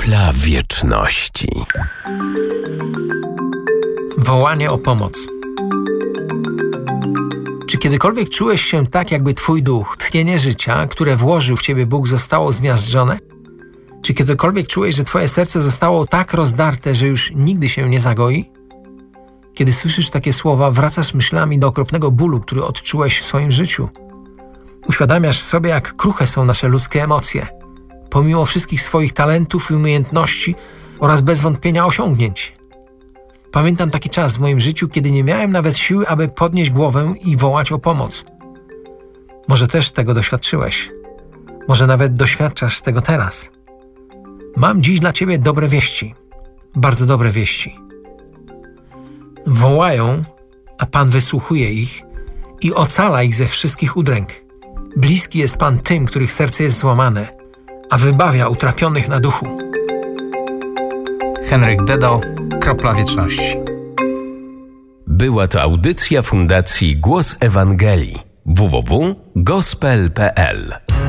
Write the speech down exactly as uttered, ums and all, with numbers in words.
Kropla wieczności. Wołanie o pomoc. Czy kiedykolwiek czułeś się tak, jakby twój duch, tchnienie życia, które włożył w ciebie Bóg, zostało zmiażdżone? Czy kiedykolwiek czułeś, że twoje serce zostało tak rozdarte, że już nigdy się nie zagoi? Kiedy słyszysz takie słowa, wracasz myślami do okropnego bólu, który odczułeś w swoim życiu. Uświadamiasz sobie, jak kruche są nasze ludzkie emocje, pomimo wszystkich swoich talentów i umiejętności oraz bez wątpienia osiągnięć. Pamiętam taki czas w moim życiu, kiedy nie miałem nawet siły, aby podnieść głowę i wołać o pomoc. Może też tego doświadczyłeś. Może nawet doświadczasz tego teraz. Mam dziś dla ciebie dobre wieści. Bardzo dobre wieści. Wołają, a Pan wysłuchuje ich i ocala ich ze wszystkich udręk. Bliski jest Pan tym, których serce jest złamane, a wybawia utrapionych na duchu. Henryk Dedał, Kropla wieczności. Była to audycja Fundacji Głos Ewangelii. w w w kropka gospel kropka p l